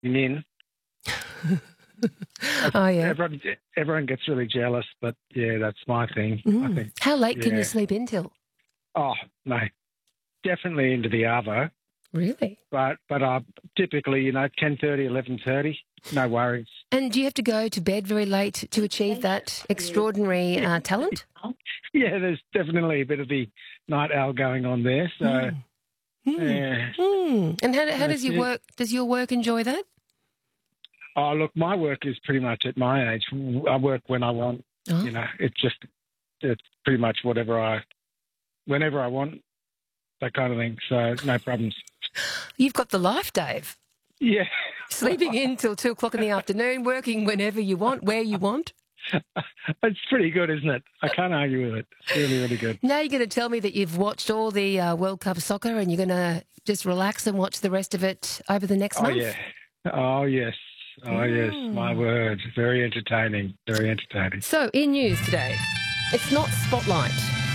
in. Oh, yeah. Everyone gets really jealous, but yeah, that's my thing. I think. How late can Yeah. you sleep in till? Oh no, definitely into the arvo. Really? But typically, 10:30, 11:30, no worries. And do you have to go to bed very late to achieve that extraordinary talent? Yeah, there's definitely a bit of the night owl going on there. So, yeah. And how does That's your it. work? Does your work enjoy that? Oh, look, my work is pretty much at my age. I work when I want. Oh. It's pretty much whenever I want, that kind of thing. So no problems. You've got the life, Dave. Yeah. Sleeping in till 2 o'clock in the afternoon, working whenever you want, where you want. It's pretty good, isn't it? I can't argue with it. It's really, really good. Now you're going to tell me that you've watched all the World Cup soccer and you're going to just relax and watch the rest of it over the next month? Yeah. Oh, yes. Oh, yes. My word. Very entertaining. Very entertaining. So, in news today, it's not Spotlight.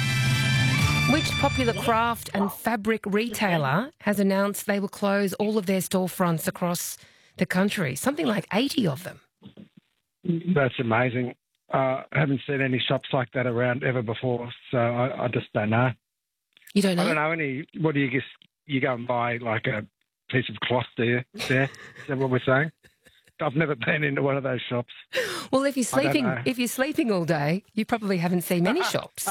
Which popular craft and fabric retailer has announced they will close all of their storefronts across the country? Something like 80 of them. That's amazing. I haven't seen any shops like that around ever before, so I just don't know. You don't know? I don't know any. What do you guess? You go and buy like a piece of cloth, do you? There? Is that what we're saying? I've never been into one of those shops. Well, if you're sleeping all day, you probably haven't seen many shops.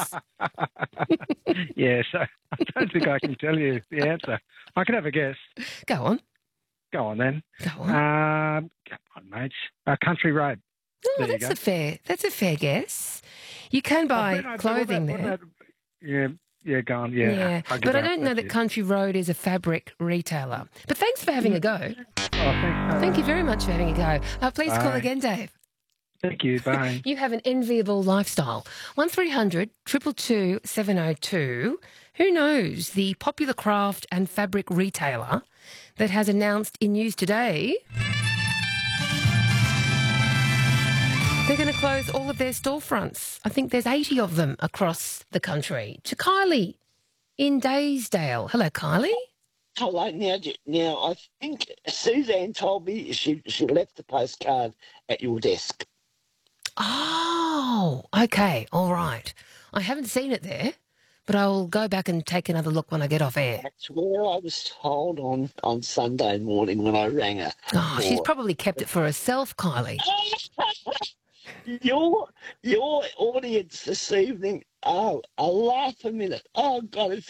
Yeah, so I don't think I can tell you the answer. I can have a guess. Go on. Go on then. Go on. Come on, mate. Country Road. Oh, that's a fair guess. You can buy clothing there. Yeah, go on. Yeah. But I don't know that Country Road is a fabric retailer. But thanks for having a go. Oh, thanks. Thank you very much for having a go. Please call again, Dave. Thank you. Bye. You have an enviable lifestyle. 1300 222 702. Who knows the popular craft and fabric retailer that has announced in news today they're going to close all of their storefronts. I think there's 80 of them across the country. To Kylie in Daysdale. Hello, Kylie. Hello. Now, I think Suzanne told me she left the postcard at your desk. Oh, okay. All right. I haven't seen it there, but I'll go back and take another look when I get off air. That's where I was told on Sunday morning when I rang her. Oh, she's probably kept it for herself, Kylie. Your audience this evening, I laugh a minute. Oh, God, it's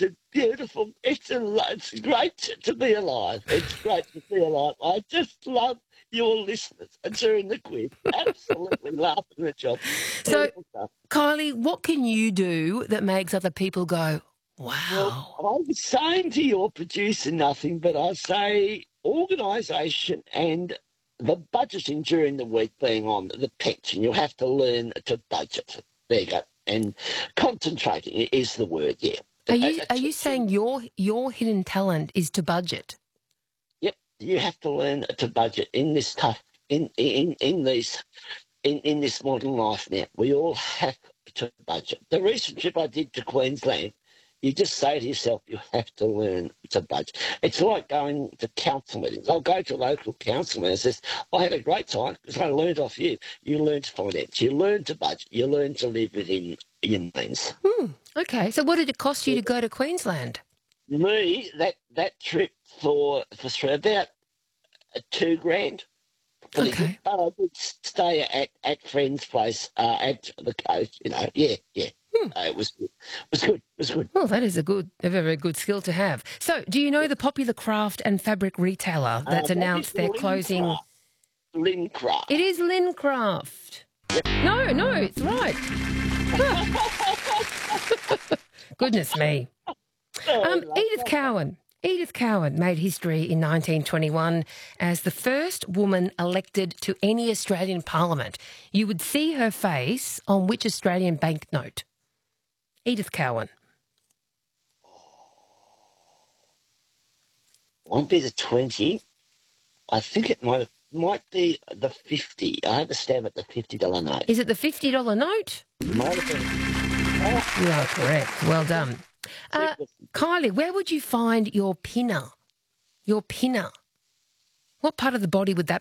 great to be alive. It's great to be alive. I just love your listeners during the quiz. Absolutely laughing at you. So, Kylie, what can you do that makes other people go, wow? Well, I was saying to your producer nothing, but I say organisation and the budgeting during the week being on the pension. You have to learn to budget. There you go. And concentrating is the word, yeah. Are you saying your hidden talent is to budget? Yep, you have to learn to budget in this tough in this modern life now. We all have to budget. The recent trip I did to Queensland, you just say to yourself, you have to learn to budget. It's like going to council meetings. I'll go to a local council meeting and says, I had a great time because I learned off you. You learn to finance. You learn to budget. You learn to live within your means. Okay. So what did it cost you to go to Queensland? Me, that trip for about $2,000. Okay. But I did stay at friend's place at the coast, Yeah. It was good. It was good. Well, that is a very good skill to have. So, do you know the popular craft and fabric retailer that's announced they're closing? Lincraft. It is Lincraft. No, it's right. Goodness me. Edith Cowan made history in 1921 as the first woman elected to any Australian parliament. You would see her face on which Australian banknote? Edith Cowan. Won't be the 20. I think it might be the 50. I have a stab at the $50 note. Is it the $50 note? Might have been. You are correct. Well done. Kylie, where would you find your pinner? Your pinner. What part of the body would that